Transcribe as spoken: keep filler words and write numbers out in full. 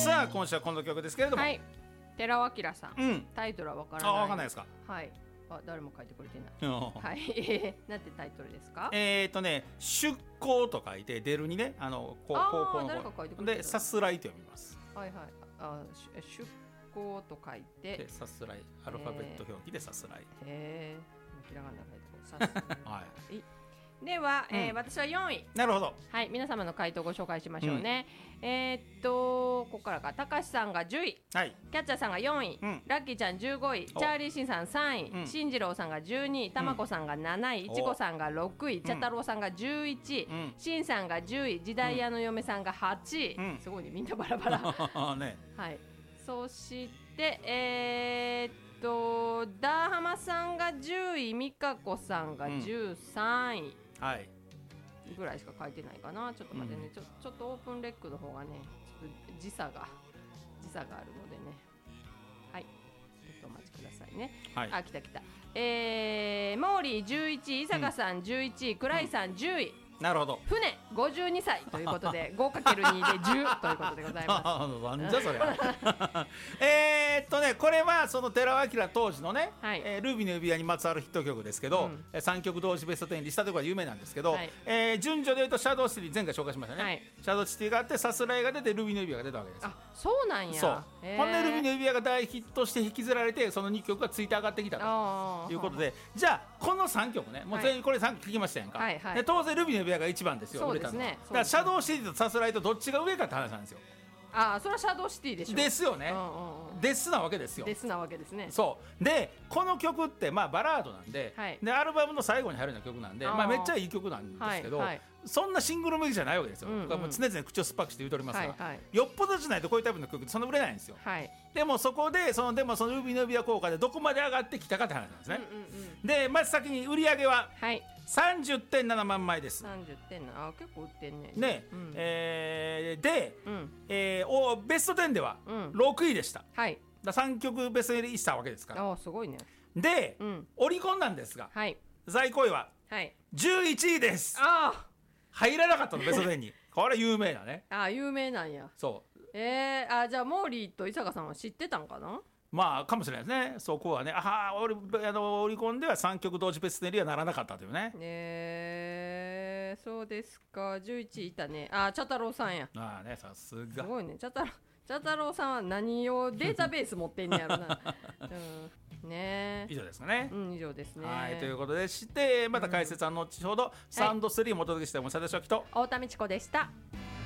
さあ今週はこの曲ですけれども、 はい、寺尾明さん、 うん、 タイトルはわからない。 あ、わかんないですか。 はい、あ、誰も書いてくれてない。 うんはい、なんてタイトルですか？ えーとね、出向と書いて出るにね、あのこうあー高校の誰か書いてくれてるでさすらいと読みます。 はいはい、あ、出向と書いてでさすらい、アルファベット表記でさすらい。 へえ、ひらがな書いてこう、さすはい。 では、えーうん、 私はよんい。 なるほど。 はい、皆様の回答をご紹介しましょうね。うん、えー、っとここからか、たかしさんがじゅうい、 はい、 キャッチャーさんがよんい、うん、ラッキーちゃんじゅうごい、チャーリーシンさんさんい、しんじろうさんがじゅうにい、たまこさんがなない、いちごさんがろくい、ちゃ太郎さんがじゅういちい、しんさんがじゅうい、時代屋の嫁さんがはちい、うん、すごいね、みんなバラバラ。ね、はい。そしてえー、っとダーハマさんがじゅうい、みかこさんがじゅうさんい、 うん、はい。 ぐらいしか書いてないかな。ちょっと待ってね、うん、ちょ, ちょっとオープンレックの方がね、ちょっと時差が時差があるのでね。はい、ちょっとお待ちくださいね。はい、あ、来た来た。えー、モーリーじゅういちい、伊坂さんじゅういちい、クライさんじゅうい、 なるほど。 船ごじゅうにさいということで ごかけるに でじゅうということでございます。 なんじゃそれえっとね、これはその寺尾明当時のね、はい、えー、ルビーの指輪にまつわるヒット曲ですけど、うん、さんきょく同時ベストじゅうにしたということは有名なんですけど、はい、えー、順序でいうとシャドウシティ前回紹介しましたね、はい、シャドウシティがあってさすらいが出てルビーの指輪が出たわけです。 あ、そうなんや。 そう、ほんでルビーの指輪が大ヒットして引きずられて、そのにきょくがついて上がってきたということで、じゃあこのさんきょくね、もう全員これさんきょく聞きましたやんか、はいはい、で当然ルビーの指輪がいちばんですよ。そうですね。だからシャドウシティとさすらいとどっちが上かって話なんですよ。 ああ、それはシャドウシティでしょ。 ですよね、うんうんうん、ですなわけですよ。 ですなわけですね。 そうで、この曲ってまあバラードなんで、はい、でアルバムの最後に入るような曲なんで、まあ、めっちゃいい曲なんですけど、はいはい、そんなシングル向きじゃないわけですよ、うんうん、僕はもう常々口を酸っぱくして言うとりますが、はいはい、よっぽどじゃないとこういうタイプの曲ってそんな売れないんですよ、はい、でもそこでそのでもそのルビーの指輪効果でどこまで上がってきたかって話なんですね、うんうんうん、でまず先に売り上げは、はい、さんじゅってんななまんまいです。 さんじゅってんなな、あ、結構売ってんね。 ね、うん、えー、で、うん、えー、おベストじゅうではろくいでした、うん、はい、ださんきょくベスト入りしたわけですから。 あ、すごいね。 で、うん、オリコンなんですが、はい、在庫位はじゅういちいです。あ、入らなかったのベストじゅうに。これ有名だね。 あ、有名なんや。そう、えー、あ、じゃあモーリーと伊坂さんは知ってたんかな。 まあかもしれないですね。そこはね、あオリあのオリコンではさんきょく同時ベスト入りはならなかったというね。 えー、そうですか。じゅういちいいたね。あ、茶太郎さんや。 ああね、さすが。 すごいね。茶太郎茶太郎さんは何をデータベース持ってんねやろな、うん、ね。 以上ですかね。 うん、以上ですね。 はい、ということでして、また解説は後ほど、うん、サウンドスリーもお届けしております。私はきと太田美智子でした。